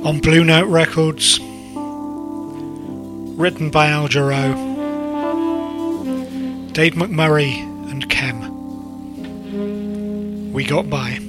on Blue Note Records, written by Al Jarreau, Dave McMurray and Kem. We Got By.